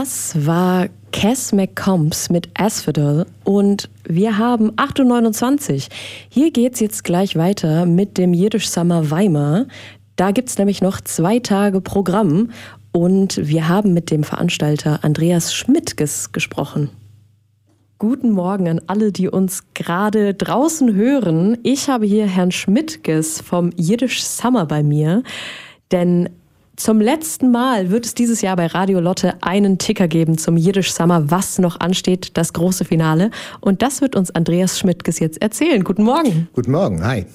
Das war Cass McCombs mit Asphodel und wir haben 8.29 Uhr. Hier geht's jetzt gleich weiter mit dem Yiddish Summer Weimar. Da gibt's nämlich noch 2 Tage Programm und wir haben mit dem Veranstalter Andreas Schmidtges gesprochen. Guten Morgen an alle, die uns gerade draußen hören. Ich habe hier Herrn Schmidtges vom Yiddish Summer bei mir, denn zum letzten Mal wird es dieses Jahr bei Radio Lotte einen Ticker geben zum Yiddish Summer, was noch ansteht, das große Finale. Und das wird uns Andreas Schmidtges jetzt erzählen. Guten Morgen. Guten Morgen, hi.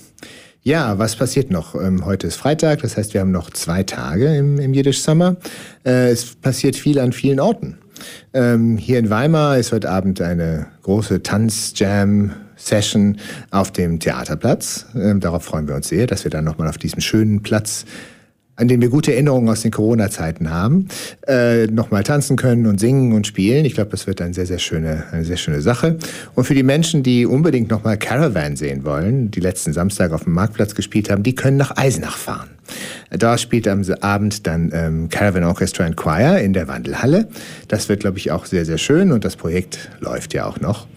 Ja, was passiert noch? Heute ist Freitag, das heißt, wir haben noch 2 Tage im Yiddish Summer. Es passiert viel an vielen Orten. Hier in Weimar ist heute Abend eine große Tanz-Jam-Session auf dem Theaterplatz. Darauf freuen wir uns sehr, dass wir dann nochmal auf diesem schönen Platz, an dem wir gute Erinnerungen aus den Corona-Zeiten haben, nochmal tanzen können und singen und spielen. Ich glaube, das wird eine sehr schöne Sache. Und für die Menschen, die unbedingt nochmal Caravan sehen wollen, die letzten Samstag auf dem Marktplatz gespielt haben, die können nach Eisenach fahren. Da spielt am Abend dann Caravan Orchestra and Choir in der Wandelhalle. Das wird, glaube ich, auch sehr, sehr schön und das Projekt läuft ja auch noch.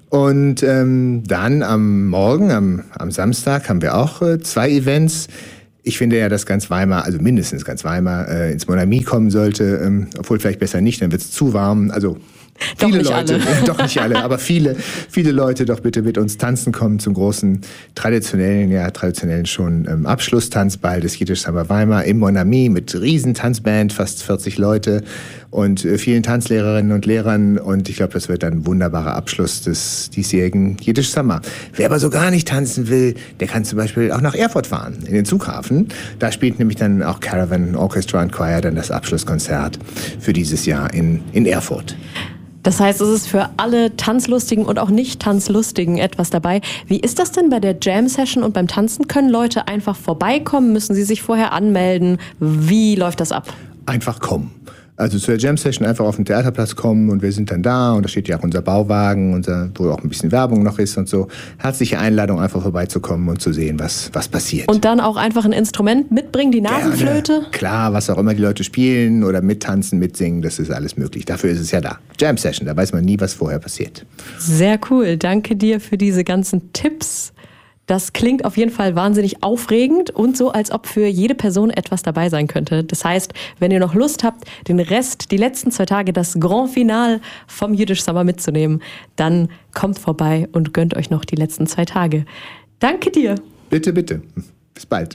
Und dann am Morgen, am Samstag, haben wir auch 2 Events. Ich finde ja, dass ganz Weimar, also mindestens ganz Weimar, ins Mon Ami kommen sollte, obwohl vielleicht besser nicht, dann wird es zu warm. Also viele Leute, doch nicht alle, aber viele Leute doch bitte mit uns tanzen kommen zum großen traditionellen schon Abschlusstanzball des Yiddish Summer Weimar im Mon Ami mit riesen Tanzband, fast 40 Leute und vielen Tanzlehrerinnen und Lehrern und ich glaube, das wird ein wunderbarer Abschluss des diesjährigen Yiddish Summer. Wer aber so gar nicht tanzen will, der kann zum Beispiel auch nach Erfurt fahren, in den Zughafen. Da spielt nämlich dann auch Caravan Orchestra and Choir dann das Abschlusskonzert für dieses Jahr in Erfurt. Das heißt, es ist für alle Tanzlustigen und auch Nicht-Tanzlustigen etwas dabei. Wie ist das denn bei der Jam-Session und beim Tanzen? Können Leute einfach vorbeikommen? Müssen sie sich vorher anmelden? Wie läuft das ab? Einfach kommen. Also zur Jam-Session einfach auf den Theaterplatz kommen und wir sind dann da und da steht ja auch unser Bauwagen, wo auch ein bisschen Werbung noch ist und so. Herzliche Einladung, einfach vorbeizukommen und zu sehen, was passiert. Und dann auch einfach ein Instrument mitbringen, die Nasenflöte? Gerne. Klar, was auch immer die Leute spielen oder mittanzen, mitsingen, das ist alles möglich. Dafür ist es ja da. Jam-Session, da weiß man nie, was vorher passiert. Sehr cool. Danke dir für diese ganzen Tipps. Das klingt auf jeden Fall wahnsinnig aufregend und so, als ob für jede Person etwas dabei sein könnte. Das heißt, wenn ihr noch Lust habt, die letzten 2 Tage, das Grand Finale vom Yiddish Summer mitzunehmen, dann kommt vorbei und gönnt euch noch die letzten 2 Tage. Danke dir. Bitte, bitte. Bis bald.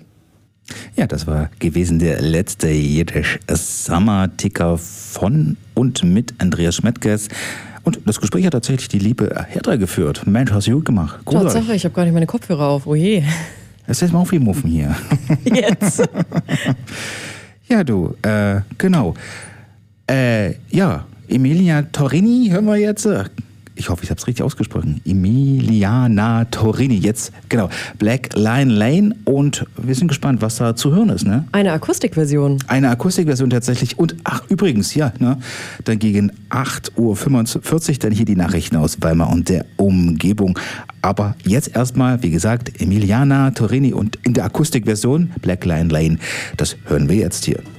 Ja, das war gewesen der letzte Yiddish Summer Ticker von und mit Andreas Schmidtges. Und das Gespräch hat tatsächlich die liebe Hertha geführt. Mensch, hast du gut gemacht. Tatsache, ich habe gar nicht meine Kopfhörer auf. Oh je. Das ist jetzt mal auf wie Muffen hier. Jetzt. Ja, du, genau. Ja, Emilia Torini hören wir jetzt. Ich hoffe, ich habe es richtig ausgesprochen. Emiliana Torini. Jetzt, genau. Black Line Lane. Und wir sind gespannt, was da zu hören ist, ne? Eine Akustikversion. Eine Akustikversion tatsächlich. Und ach, übrigens, ja, ne? Dann gegen 8.45 Uhr dann hier die Nachrichten aus Weimar und der Umgebung. Aber jetzt erstmal, wie gesagt, Emiliana Torini und in der Akustikversion Black Line Lane. Das hören wir jetzt hier.